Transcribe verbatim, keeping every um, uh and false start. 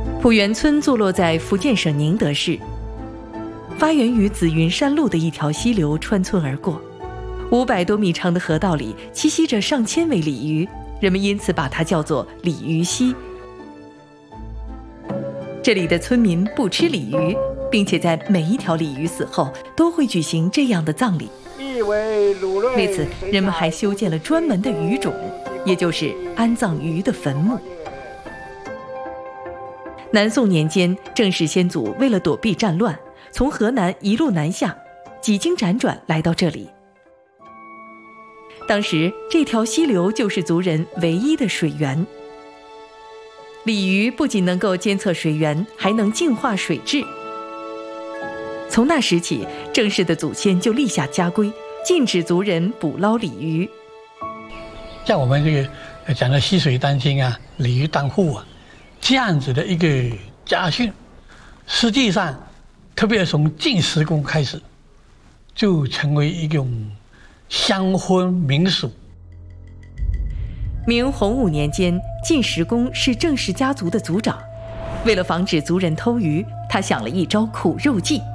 浦原村坐落在福建省宁德市，发源于紫云山路的一条溪流穿村而过。五百多米长的河道里栖息着上千尾鲤鱼，人们因此把它叫做鲤鱼溪。这里的村民不吃鲤鱼，并且在每一条鲤鱼死后都会举行这样的葬礼。为此，人们还修建了专门的鱼冢，也就是安葬鱼的坟墓。南宋年间，郑氏先祖为了躲避战乱，从河南一路南下，几经辗转来到这里。当时这条溪流就是族人唯一的水源。鲤鱼不仅能够监测水源，还能净化水质。从那时起，郑氏的祖先就立下家规，禁止族人捕捞鲤鱼。 像我们这个讲的溪水丹青啊，鲤鱼当户啊，这样子的一个家训，实际上特别从晋石公开始，就成为一种乡婚民俗。 明洪武年间，晋石公是郑氏家族的族长，为了防止族人偷鱼，他想了一招苦肉计。